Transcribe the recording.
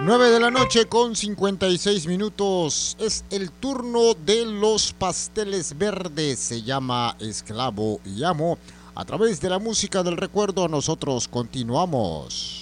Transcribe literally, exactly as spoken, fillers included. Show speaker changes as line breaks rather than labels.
nueve de la noche con cincuenta y seis minutos. Es el turno de los pasteles verdes. Se llama Esclavo y Amo. A través de la música del recuerdo nosotros continuamos.